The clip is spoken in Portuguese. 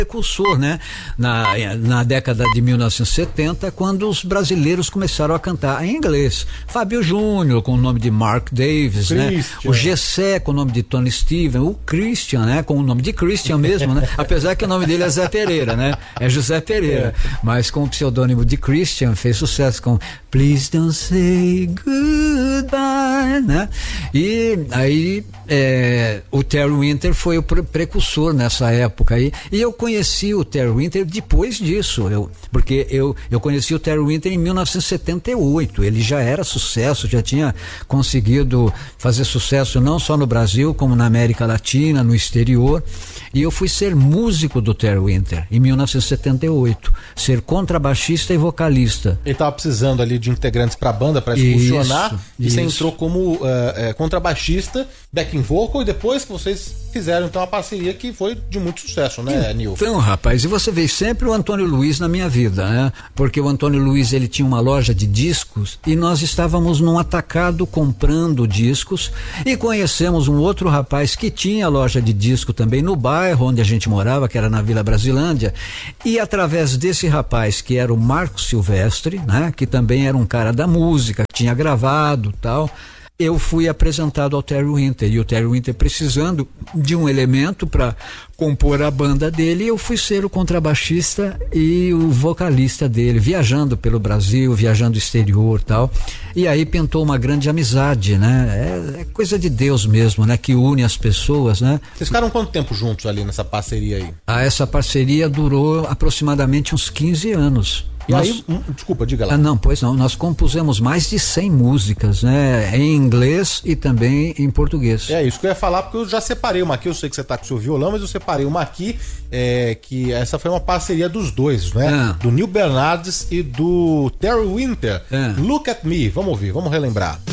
precursor, né? Na década de 1970, quando os brasileiros começaram a cantar em inglês. Fábio Júnior com o nome de Mark Davis, né? O Gessé com o nome de Tony Steven, o Christian, né? Com o nome de Christian mesmo, né? Apesar que o nome dele é Zé Pereira, né? É José Pereira, mas com o pseudônimo de Christian fez sucesso com Please Don't Say Goodbye, né? E aí o Terry Winter foi o precursor nessa época aí, e eu conheci o Terry Winter depois disso, porque eu conheci o Terry Winter em 1978, ele já era sucesso, já tinha conseguido fazer sucesso não só no Brasil, como na América Latina, no exterior, e eu fui ser músico do Terry Winter em 1978, ser contrabaixista e vocalista. Ele estava precisando ali de integrantes para a banda para funcionar, e você entrou como contrabaixista, backing vocal, e depois que vocês fizeram então a parceria que foi de muito sucesso, né, Nil? Então, rapaz, e você vê sempre o Antônio Luiz na minha vida, né? Porque o Antônio Luiz, ele tinha uma loja de discos e nós estávamos num atacado comprando discos e conhecemos um outro rapaz que tinha loja de disco também no bairro onde a gente morava, que era na Vila Brasilândia, e através desse rapaz, que era o Marco Silvestre, né? Que também era um cara da música, que tinha gravado tal, eu fui apresentado ao Terry Winter, e o Terry Winter precisando de um elemento para compor a banda dele, eu fui ser o contrabaixista e o vocalista dele, viajando pelo Brasil, viajando exterior tal, e aí pintou uma grande amizade, né? É coisa de Deus mesmo, né? Que une as pessoas, né? Vocês ficaram quanto tempo juntos ali nessa parceria aí? Essa parceria durou aproximadamente uns 15 anos. E aí, desculpa, diga lá. Não, pois não, nós compusemos mais de 100 músicas, né? Em inglês e também em português. É isso que eu ia falar, porque eu já separei uma aqui, eu sei que você tá com o seu violão, mas eu separei uma aqui, que essa foi uma parceria dos dois, né? Do Neil Bernardes e do Terry Winter. Look at Me, vamos ouvir, vamos relembrar.